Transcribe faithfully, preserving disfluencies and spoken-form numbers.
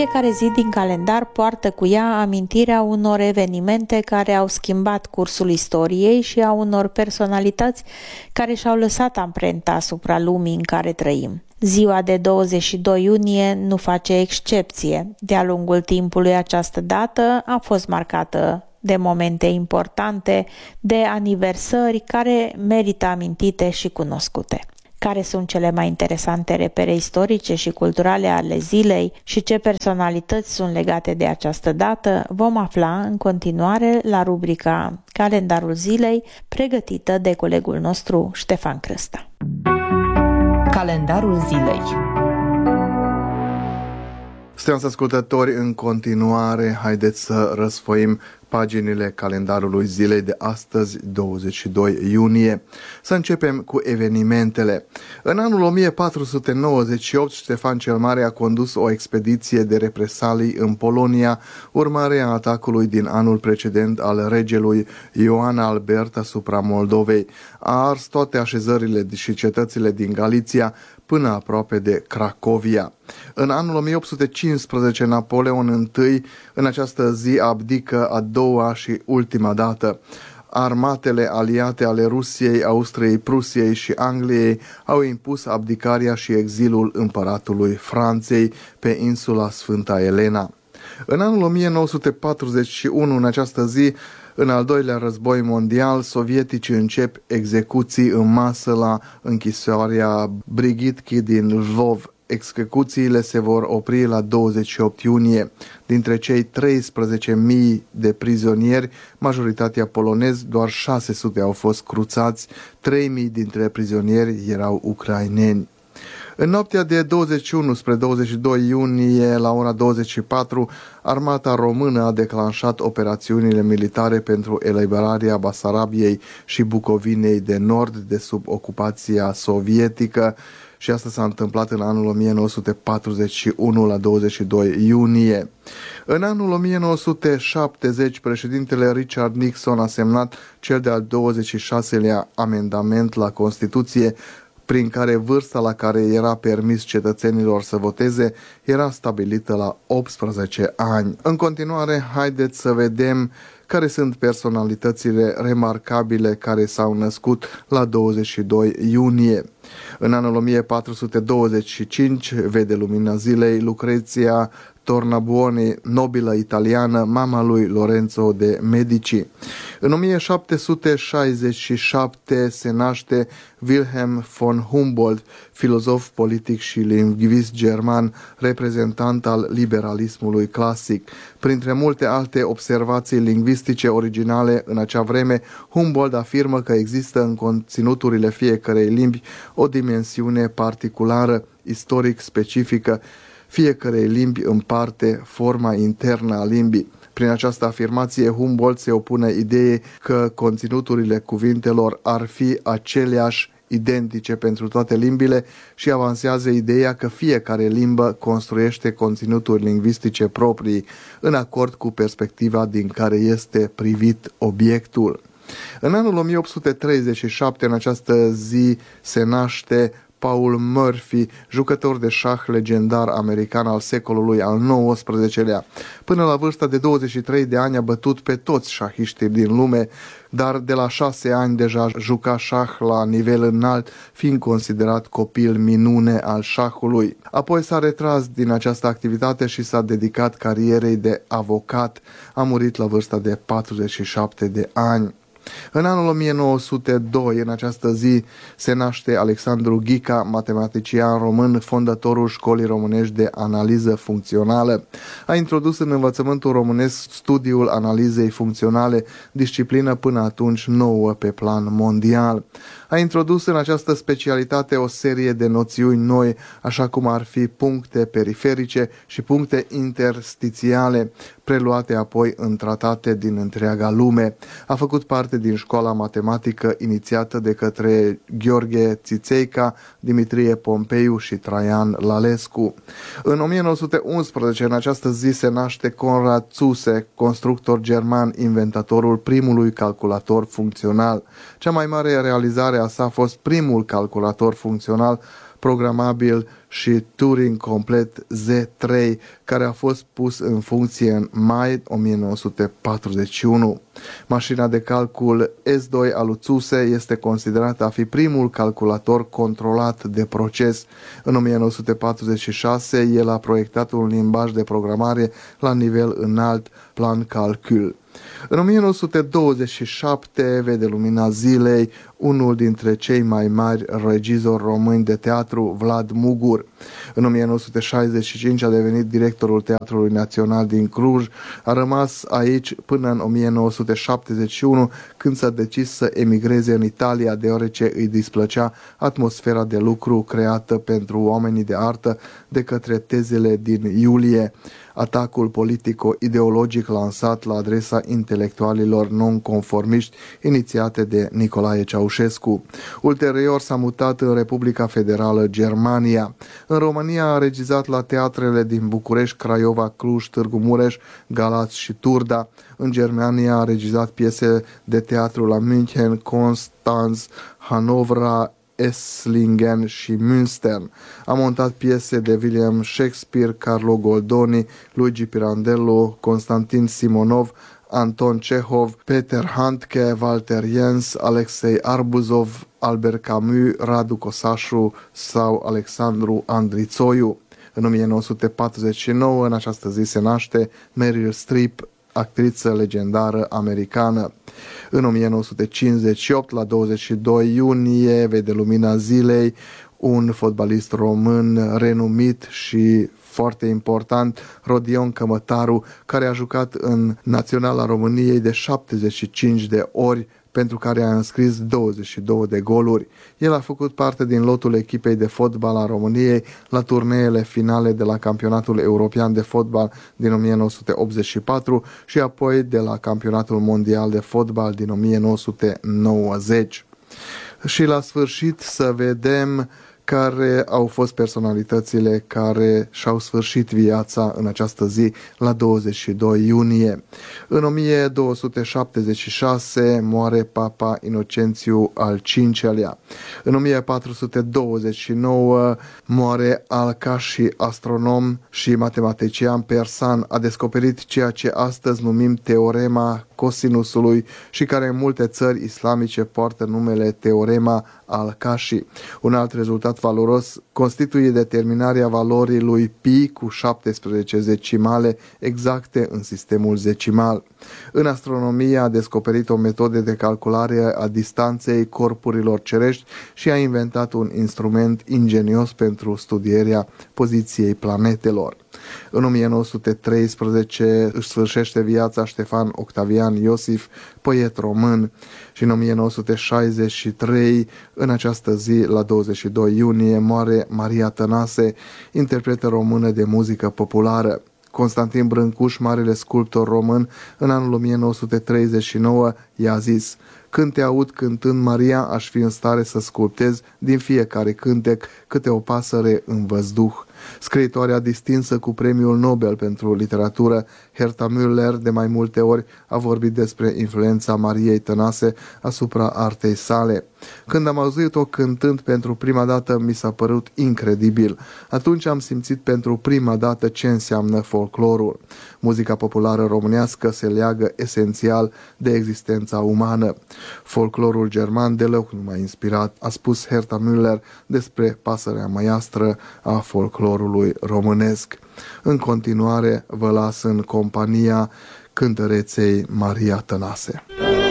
Fiecare zi din calendar poartă cu ea amintirea unor evenimente care au schimbat cursul istoriei și a unor personalități care și-au lăsat amprenta asupra lumii în care trăim. Ziua de douăzeci și doi iunie nu face excepție. De-a lungul timpului această dată a fost marcată de momente importante, de aniversări care merită amintite și cunoscute. Care sunt cele mai interesante repere istorice și culturale ale zilei și ce personalități sunt legate de această dată, vom afla în continuare la rubrica Calendarul zilei, pregătită de colegul nostru Ștefan Crăsta. Calendarul zilei. Stimați ascultători, în continuare, haideți să răsfoim paginile calendarului zilei de astăzi, douăzeci și doi iunie. Să începem cu evenimentele. În anul o mie patru sute nouăzeci și opt, Ștefan cel Mare a condus o expediție de represalii în Polonia, urmare a atacului din anul precedent al regelui Ioan Albert asupra Moldovei. A ars toate așezările și cetățile din Galiția până aproape de Cracovia. În anul o mie opt sute cincisprezece, Napoleon I în această zi abdică a doua și ultima dată. Armatele aliate ale Rusiei, Austriei, Prusiei și Angliei au impus abdicarea și exilul împăratului Franței pe insula Sfânta Elena. În anul o mie nouă sute patruzeci și unu, în această zi, în al doilea război mondial, sovieticii încep execuții în masă la închisoarea Brigitki din Lvov. Execuțiile se vor opri la douăzeci și opt iunie. Dintre cei treisprezece mii de prizonieri, majoritatea polonezi, doar șase sute au fost cruțați, trei mii dintre prizonieri erau ucraineni. În noaptea de douăzeci și unu spre douăzeci și doi iunie, la ora douăzeci și patru, armata română a declanșat operațiunile militare pentru eliberarea Basarabiei și Bucovinei de Nord de sub ocupația sovietică și asta s-a întâmplat în anul o mie nouă sute patruzeci și unu, la douăzeci și doi iunie. În anul o mie nouă sute șaptezeci, președintele Richard Nixon a semnat cel de-al douăzeci și șaselea amendament la Constituție, prin care vârsta la care era permis cetățenilor să voteze era stabilită la optsprezece ani. În continuare, haideți să vedem care sunt personalitățile remarcabile care s-au născut la douăzeci și doi iunie. În anul o mie patru sute douăzeci și cinci vede lumina zilei Lucrezia Tornabuoni, nobilă italiană, mama lui Lorenzo de Medici. În o mie șapte sute șaizeci și șapte se naște Wilhelm von Humboldt, filozof politic și lingvist german, reprezentant al liberalismului clasic. Printre multe alte observații lingvistice originale în acea vreme, Humboldt afirmă că există în conținuturile fiecarei limbi o dimensiune particulară, istoric specifică, fiecarei limbi în parte forma internă a limbii. Prin această afirmație, Humboldt se opune ideii că conținuturile cuvintelor ar fi aceleași, identice pentru toate limbile și avansează ideea că fiecare limbă construiește conținuturi lingvistice proprii, în acord cu perspectiva din care este privit obiectul. În anul o mie opt sute treizeci și șapte, în această zi, se naște Paul Murphy, jucător de șah legendar american al secolului al nouăsprezecelea. Până la vârsta de douăzeci și trei de ani a bătut pe toți șahiștii din lume, dar de la șase ani deja juca șah la nivel înalt, fiind considerat copil minune al șahului. Apoi s-a retras din această activitate și s-a dedicat carierei de avocat. A murit la vârsta de patruzeci și șapte de ani. În anul o mie nouă sute doi, în această zi, se naște Alexandru Ghica, matematician român, fondatorul Școlii Românești de Analiză Funcțională. A introdus în învățământul românesc studiul analizei funcționale, disciplină până atunci nouă pe plan mondial. A introdus în această specialitate o serie de noțiuni noi, așa cum ar fi puncte periferice și puncte interstițiale, preluate apoi în tratate din întreaga lume. A făcut parte din școala matematică inițiată de către Gheorghe Țițeica, Dimitrie Pompeiu și Traian Lalescu. În o mie nouă sute unsprezece, în această zi, se naște Konrad Zuse, constructor german, inventatorul primului calculator funcțional. Cea mai mare realizare a sa a fost primul calculator funcțional programabil și Turing complet Z trei, care a fost pus în funcție în mai o mie nouă sute patruzeci și unu. Mașina de calcul S doi al lui Zuse este considerată a fi primul calculator controlat de proces. În o mie nouă sute patruzeci și șase, el a proiectat un limbaj de programare la nivel înalt, plan calcul. În o mie nouă sute douăzeci și șapte vede lumina zilei unul dintre cei mai mari regizori români de teatru, Vlad Mugur. În o mie nouă sute șaizeci și cinci a devenit directorul Teatrului Național din Cluj. A rămas aici până în o mie nouă sute șaptezeci și unu, când s-a decis să emigreze în Italia, deoarece îi displăcea atmosfera de lucru creată pentru oamenii de artă de către tezele din iulie, atacul politico-ideologic lansat la adresa intelectualilor non-conformiști inițiate de Nicolae Ceaușescu. Ulterior s-a mutat în Republica Federală Germania. În România a regizat la teatrele din București, Craiova, Cluj, Târgu Mureș, Galați și Turda. În Germania a regizat piese de teatru la München, Constanz, Hanovra, Esslingen și Münster. A montat piese de William Shakespeare, Carlo Goldoni, Luigi Pirandello, Constantin Simonov, Anton Chehov, Peter Handke, Walter Jens, Alexei Arbuzov, Albert Camus, Radu Cosașu sau Alexandru Andrițoiu. În o mie nouă sute patruzeci și nouă, în această zi, se naște Meryl Streep, actriță legendară americană. În o mie nouă sute cincizeci și opt, la douăzeci și doi iunie, vede lumina zilei un fotbalist român renumit și foarte important, Rodion Cămătaru, care a jucat în Naționala României de șaptezeci și cinci de ori, pentru care a înscris douăzeci și două de goluri. El a făcut parte din lotul echipei de fotbal a României la turneele finale de la Campionatul European de Fotbal din o mie nouă sute optzeci și patru și apoi de la Campionatul Mondial de Fotbal din o mie nouă sute nouăzeci. Și la sfârșit să vedem care au fost personalitățile care și-au sfârșit viața în această zi, la douăzeci și doi iunie. În o mie două sute șaptezeci și șase moare Papa Inocențiu al cincilea. În o mie patru sute douăzeci și nouă moare Al-Kashi, astronom și matematician persan. A descoperit ceea ce astăzi numim teorema cosinusului și care în multe țări islamice poartă numele teorema Al-Kashi. Un alt rezultat valoros constituie determinarea valorii lui pi cu șaptesprezece zecimale exacte în sistemul zecimal. În astronomie a descoperit o metodă de calculare a distanței corpurilor cerești și a inventat un instrument ingenios pentru studierea poziției planetelor. În o mie nouă sute treisprezece își sfârșește viața Ștefan Octavian Iosif, poet român, și în o mie nouă sute șaizeci și trei, în această zi, la douăzeci și doi iunie, moare Maria Tănase, interpretă română de muzică populară. Constantin Brâncuș, marele sculptor român, în anul o mie nouă sute treizeci și nouă, i-a zis: "Când te aud cântând, Maria, aș fi în stare să sculptez din fiecare cântec câte o pasăre în văzduh." Scriitoarea distinsă cu premiul Nobel pentru literatură, Herta Müller, de mai multe ori a vorbit despre influența Mariei Tănase asupra artei sale. "Când am auzit-o cântând pentru prima dată, mi s-a părut incredibil. Atunci am simțit pentru prima dată ce înseamnă folclorul. Muzica populară românească se leagă esențial de existența umană. Folclorul german deloc nu m-a inspirat", a spus Herta Müller despre pasărea măiastră a folclorului românesc. În continuare, vă las în compania cântăreței Maria Tănase.